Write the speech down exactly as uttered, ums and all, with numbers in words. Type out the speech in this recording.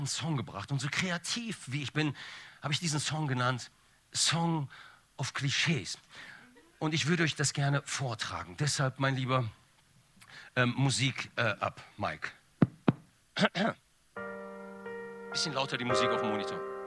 einen Song gebracht. Und so kreativ wie ich bin, habe ich diesen Song genannt, Song of Klischees. Und ich würde euch das gerne vortragen. Deshalb, mein Lieber, ähm, Musik äh, ab, Mike. Bisschen lauter die Musik auf dem Monitor.